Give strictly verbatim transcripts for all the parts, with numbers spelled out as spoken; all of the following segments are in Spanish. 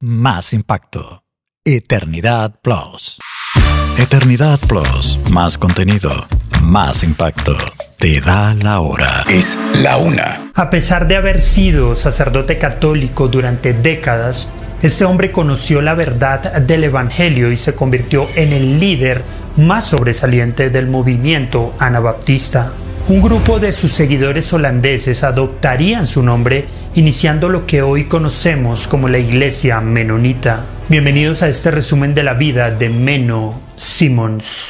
más impacto. Eternidad Plus. Eternidad Plus, más contenido, más impacto. Te da la hora. Es la una. A pesar de haber sido sacerdote católico durante décadas, este hombre conoció la verdad del Evangelio y se convirtió en el líder más sobresaliente del movimiento anabaptista. Un grupo de sus seguidores holandeses adoptarían su nombre, iniciando lo que hoy conocemos como la Iglesia Menonita. Bienvenidos a este resumen de la vida de Menno Simons.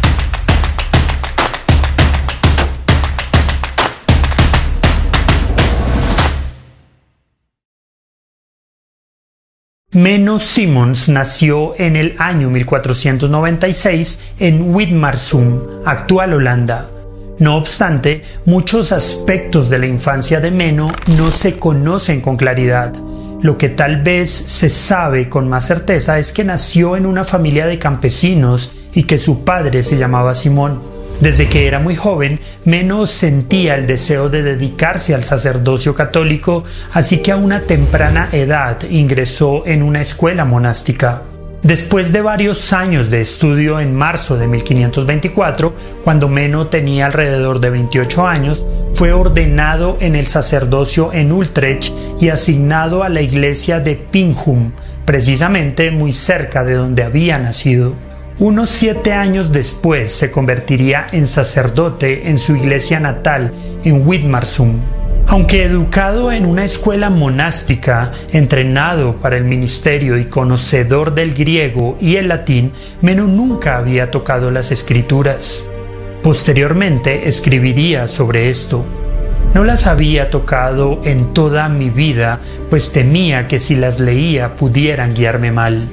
Menno Simons nació en el año mil cuatrocientos noventa y seis en Witmarsum, actual Holanda. No obstante, muchos aspectos de la infancia de Menno no se conocen con claridad. Lo que tal vez se sabe con más certeza es que nació en una familia de campesinos y que su padre se llamaba Simón. Desde que era muy joven, Menno sentía el deseo de dedicarse al sacerdocio católico, así que a una temprana edad ingresó en una escuela monástica. Después de varios años de estudio, en marzo de mil quinientos veinticuatro, cuando Menno tenía alrededor de veintiocho años, fue ordenado en el sacerdocio en Utrecht y asignado a la iglesia de Pingham, precisamente muy cerca de donde había nacido. Unos siete años después se convertiría en sacerdote en su iglesia natal, en Witmarsum. Aunque educado en una escuela monástica, entrenado para el ministerio y conocedor del griego y el latín, Menno nunca había tocado las escrituras. Posteriormente escribiría sobre esto. No las había tocado en toda mi vida, pues temía que si las leía pudieran guiarme mal.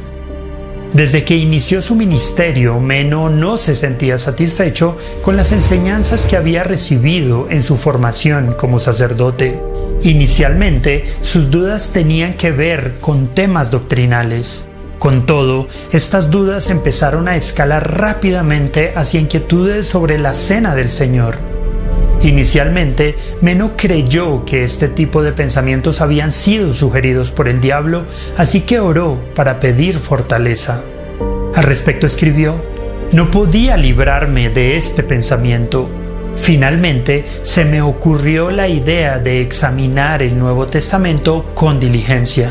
Desde que inició su ministerio, Menno no se sentía satisfecho con las enseñanzas que había recibido en su formación como sacerdote. Inicialmente, sus dudas tenían que ver con temas doctrinales. Con todo, estas dudas empezaron a escalar rápidamente hacia inquietudes sobre la cena del Señor. Inicialmente, Menno creyó que este tipo de pensamientos habían sido sugeridos por el diablo, así que oró para pedir fortaleza. Al respecto escribió: «No podía librarme de este pensamiento. Finalmente, se me ocurrió la idea de examinar el Nuevo Testamento con diligencia.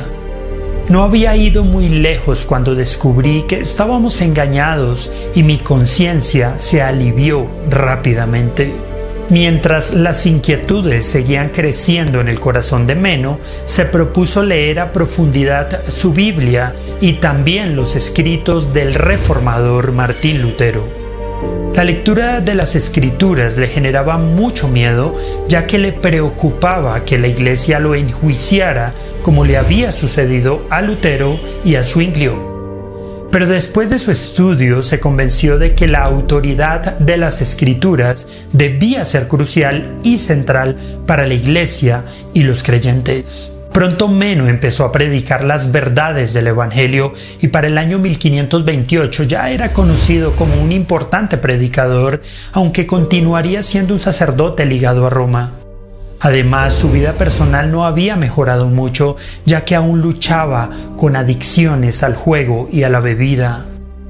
No había ido muy lejos cuando descubrí que estábamos engañados y mi conciencia se alivió rápidamente». Mientras las inquietudes seguían creciendo en el corazón de Menno, se propuso leer a profundidad su Biblia y también los escritos del reformador Martín Lutero. La lectura de las escrituras le generaba mucho miedo, ya que le preocupaba que la iglesia lo enjuiciara como le había sucedido a Lutero y a Zwinglio. Pero después de su estudio se convenció de que la autoridad de las escrituras debía ser crucial y central para la iglesia y los creyentes. Pronto Menno empezó a predicar las verdades del Evangelio y para el año mil quinientos veintiocho ya era conocido como un importante predicador, aunque continuaría siendo un sacerdote ligado a Roma. Además, su vida personal no había mejorado mucho, ya que aún luchaba con adicciones al juego y a la bebida.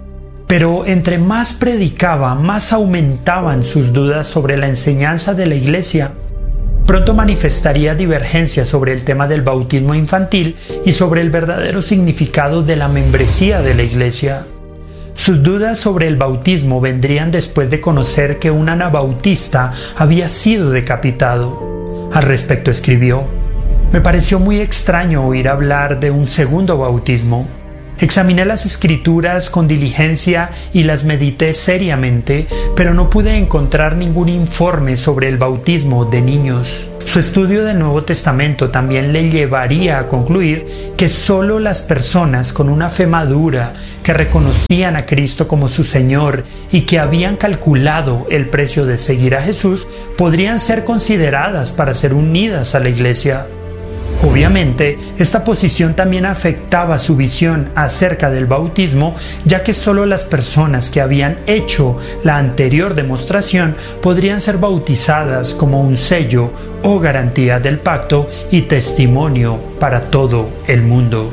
Pero entre más predicaba, más aumentaban sus dudas sobre la enseñanza de la iglesia. Pronto manifestaría divergencias sobre el tema del bautismo infantil y sobre el verdadero significado de la membresía de la iglesia. Sus dudas sobre el bautismo vendrían después de conocer que un anabautista había sido decapitado. Al respecto escribió: «Me pareció muy extraño oír hablar de un segundo bautismo. Examiné las escrituras con diligencia y las medité seriamente, pero no pude encontrar ningún informe sobre el bautismo de niños». Su estudio del Nuevo Testamento también le llevaría a concluir que solo las personas con una fe madura, que reconocían a Cristo como su Señor y que habían calculado el precio de seguir a Jesús, podrían ser consideradas para ser unidas a la iglesia. Obviamente, esta posición también afectaba su visión acerca del bautismo, ya que solo las personas que habían hecho la anterior demostración podrían ser bautizadas como un sello o garantía del pacto y testimonio para todo el mundo.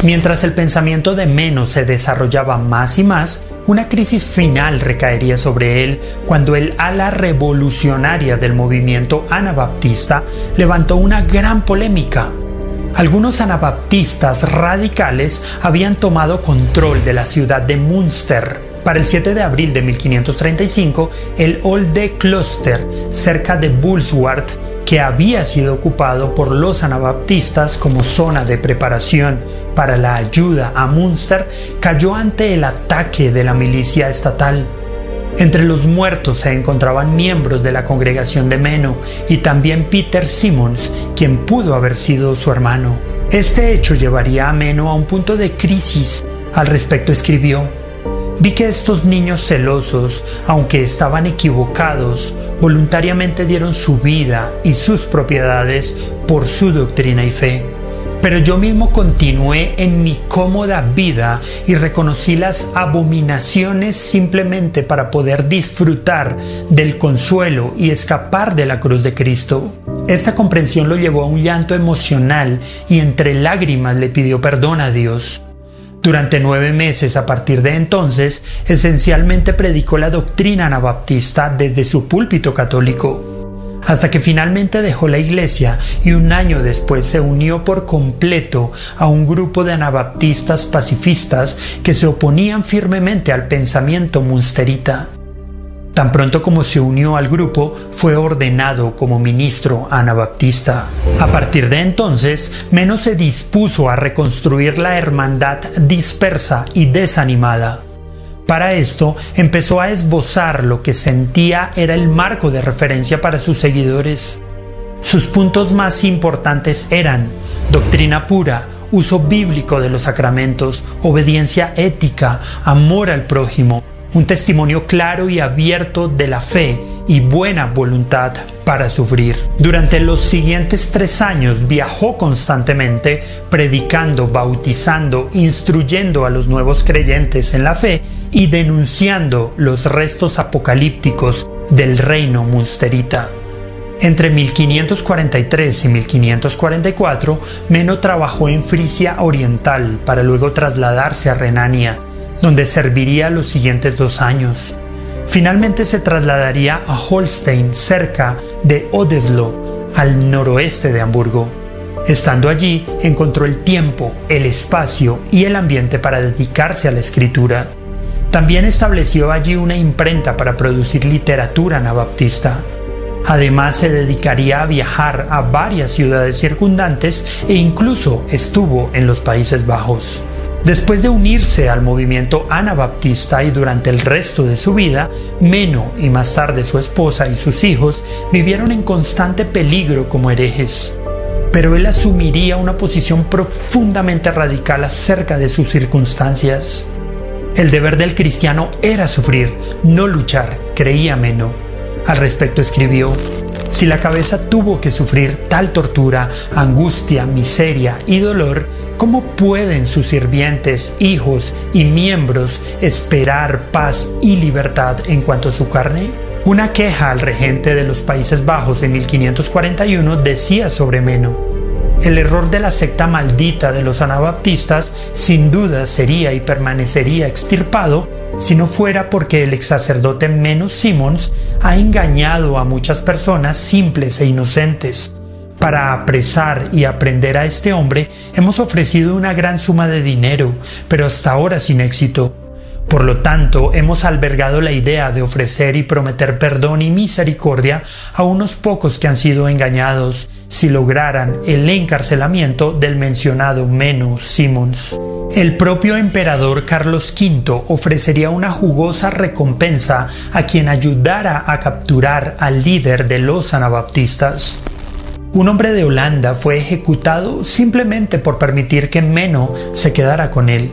Mientras el pensamiento de Meno se desarrollaba más y más, una crisis final recaería sobre él cuando el ala revolucionaria del movimiento anabaptista levantó una gran polémica. Algunos anabaptistas radicales habían tomado control de la ciudad de Münster. Para el siete de abril de mil quinientos treinta y cinco, el Olde Kloster, cerca de Bulswart, que había sido ocupado por los anabaptistas como zona de preparación para la ayuda a Münster, cayó ante el ataque de la milicia estatal. Entre los muertos se encontraban miembros de la congregación de Meno y también Peter Simons, quien pudo haber sido su hermano. Este hecho llevaría a Meno a un punto de crisis. Al respecto escribió: vi que estos niños celosos, aunque estaban equivocados, voluntariamente dieron su vida y sus propiedades por su doctrina y fe. Pero yo mismo continué en mi cómoda vida y reconocí las abominaciones simplemente para poder disfrutar del consuelo y escapar de la cruz de Cristo. Esta comprensión lo llevó a un llanto emocional y entre lágrimas le pidió perdón a Dios. Durante nueve meses a partir de entonces, esencialmente predicó la doctrina anabaptista desde su púlpito católico, hasta que finalmente dejó la iglesia y un año después se unió por completo a un grupo de anabaptistas pacifistas que se oponían firmemente al pensamiento munsterita. Tan pronto como se unió al grupo, fue ordenado como ministro anabaptista. A partir de entonces, Meno se dispuso a reconstruir la hermandad dispersa y desanimada. Para esto, empezó a esbozar lo que sentía era el marco de referencia para sus seguidores. Sus puntos más importantes eran doctrina pura, uso bíblico de los sacramentos, obediencia ética, amor al prójimo, un testimonio claro y abierto de la fe y buena voluntad para sufrir. Durante los siguientes tres años viajó constantemente, predicando, bautizando, instruyendo a los nuevos creyentes en la fe y denunciando los restos apocalípticos del reino munsterita. Entre mil quinientos cuarenta y tres y mil quinientos cuarenta y cuatro, Meno trabajó en Frisia Oriental para luego trasladarse a Renania, donde serviría los siguientes dos años. Finalmente se trasladaría a Holstein, cerca de Odeslo, al noroeste de Hamburgo. Estando allí, encontró el tiempo, el espacio y el ambiente para dedicarse a la escritura. También estableció allí una imprenta para producir literatura anabaptista. Además, se dedicaría a viajar a varias ciudades circundantes e incluso estuvo en los Países Bajos. Después de unirse al movimiento anabaptista y durante el resto de su vida, Meno y más tarde su esposa y sus hijos vivieron en constante peligro como herejes. Pero él asumiría una posición profundamente radical acerca de sus circunstancias. El deber del cristiano era sufrir, no luchar, creía Meno. Al respecto escribió: si la cabeza tuvo que sufrir tal tortura, angustia, miseria y dolor, ¿cómo pueden sus sirvientes, hijos y miembros esperar paz y libertad en cuanto a su carne? Una queja al regente de los Países Bajos en mil quinientos cuarenta y uno decía sobre Meno: el error de la secta maldita de los anabaptistas sin duda sería y permanecería extirpado si no fuera porque el ex sacerdote Meno Simons ha engañado a muchas personas simples e inocentes. Para apresar y aprender a este hombre hemos ofrecido una gran suma de dinero, pero hasta ahora sin éxito. Por lo tanto, hemos albergado la idea de ofrecer y prometer perdón y misericordia a unos pocos que han sido engañados, si lograran el encarcelamiento del mencionado Meno Simons. El propio emperador Carlos quinto ofrecería una jugosa recompensa a quien ayudara a capturar al líder de los anabaptistas. Un hombre de Holanda fue ejecutado simplemente por permitir que Meno se quedara con él.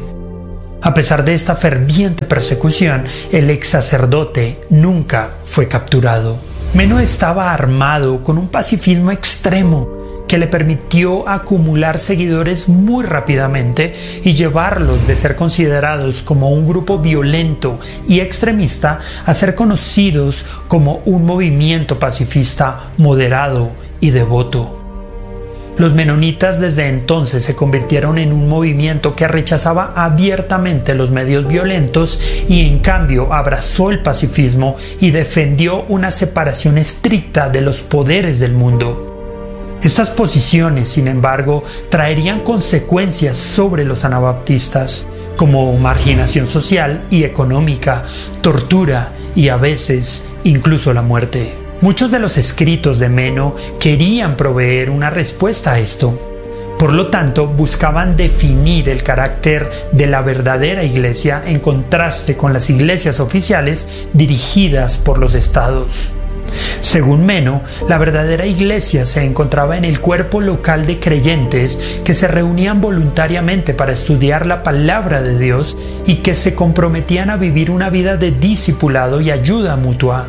A pesar de esta ferviente persecución, el ex sacerdote nunca fue capturado. Meno estaba armado con un pacifismo extremo que le permitió acumular seguidores muy rápidamente y llevarlos de ser considerados como un grupo violento y extremista a ser conocidos como un movimiento pacifista moderado y devoto. Los menonitas desde entonces se convirtieron en un movimiento que rechazaba abiertamente los medios violentos y en cambio abrazó el pacifismo y defendió una separación estricta de los poderes del mundo. Estas posiciones, sin embargo, traerían consecuencias sobre los anabaptistas, como marginación social y económica, tortura y a veces incluso la muerte. Muchos de los escritos de Meno querían proveer una respuesta a esto. Por lo tanto, buscaban definir el carácter de la verdadera iglesia en contraste con las iglesias oficiales dirigidas por los estados. Según Meno, la verdadera iglesia se encontraba en el cuerpo local de creyentes que se reunían voluntariamente para estudiar la palabra de Dios y que se comprometían a vivir una vida de discipulado y ayuda mutua.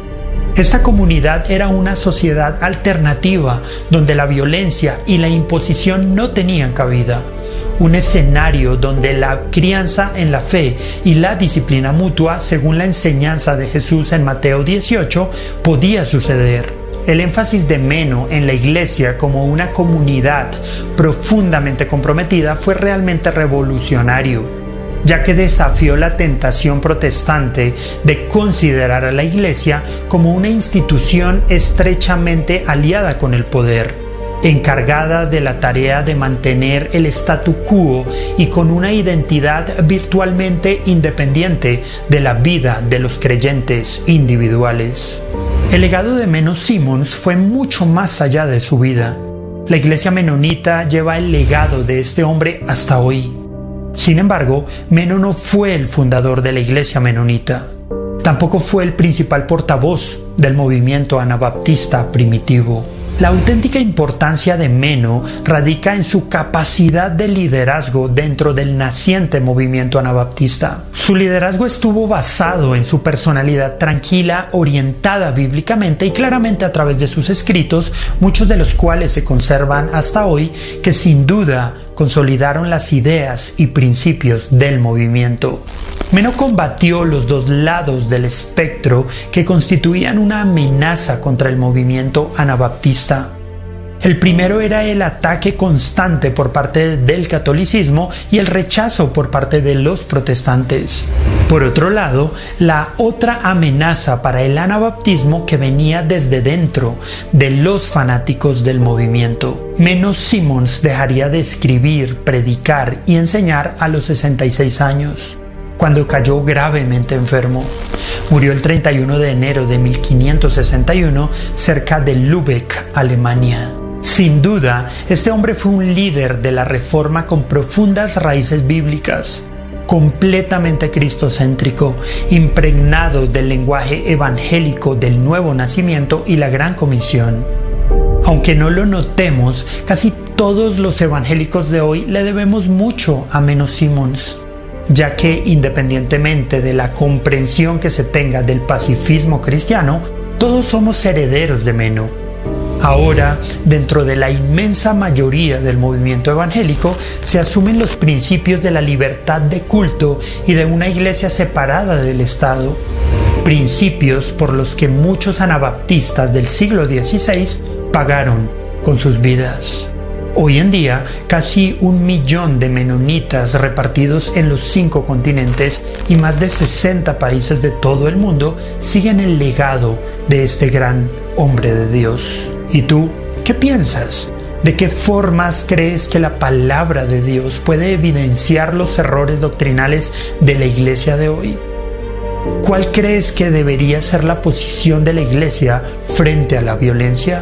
Esta comunidad era una sociedad alternativa donde la violencia y la imposición no tenían cabida. Un escenario donde la crianza en la fe y la disciplina mutua, según la enseñanza de Jesús en Mateo dieciocho, podía suceder. El énfasis de Meno en la iglesia como una comunidad profundamente comprometida fue realmente revolucionario, ya que desafió la tentación protestante de considerar a la iglesia como una institución estrechamente aliada con el poder, encargada de la tarea de mantener el statu quo y con una identidad virtualmente independiente de la vida de los creyentes individuales. El legado de Menno Simons fue mucho más allá de su vida. La iglesia menonita lleva el legado de este hombre hasta hoy. Sin embargo, Meno no fue el fundador de la iglesia menonita. Tampoco fue el principal portavoz del movimiento anabaptista primitivo. La auténtica importancia de Meno radica en su capacidad de liderazgo dentro del naciente movimiento anabaptista. Su liderazgo estuvo basado en su personalidad tranquila, orientada bíblicamente y claramente a través de sus escritos, muchos de los cuales se conservan hasta hoy, que sin duda consolidaron las ideas y principios del movimiento. Meno combatió los dos lados del espectro que constituían una amenaza contra el movimiento anabaptista. El primero era el ataque constante por parte del catolicismo y el rechazo por parte de los protestantes. Por otro lado, la otra amenaza para el anabaptismo que venía desde dentro de los fanáticos del movimiento. Menno Simons dejaría de escribir, predicar y enseñar a los sesenta y seis años, cuando cayó gravemente enfermo. Murió el treinta y uno de enero de mil quinientos sesenta y uno cerca de Lübeck, Alemania. Sin duda, este hombre fue un líder de la Reforma con profundas raíces bíblicas, completamente cristocéntrico, impregnado del lenguaje evangélico del nuevo nacimiento y la gran comisión. Aunque no lo notemos, casi todos los evangélicos de hoy le debemos mucho a Menno Simons, ya que independientemente de la comprensión que se tenga del pacifismo cristiano, todos somos herederos de Meno. Ahora, dentro de la inmensa mayoría del movimiento evangélico, se asumen los principios de la libertad de culto y de una iglesia separada del Estado, principios por los que muchos anabaptistas del siglo dieciséis pagaron con sus vidas. Hoy en día, casi un millón de menonitas repartidos en los cinco continentes y más de sesenta países de todo el mundo siguen el legado de este gran hombre de Dios. ¿Y tú, qué piensas? ¿De qué formas crees que la palabra de Dios puede evidenciar los errores doctrinales de la iglesia de hoy? ¿Cuál crees que debería ser la posición de la iglesia frente a la violencia?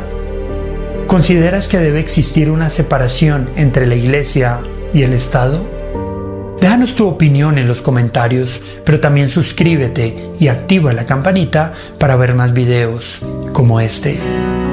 ¿Consideras que debe existir una separación entre la iglesia y el Estado? Déjanos tu opinión en los comentarios, pero también suscríbete y activa la campanita para ver más videos como este.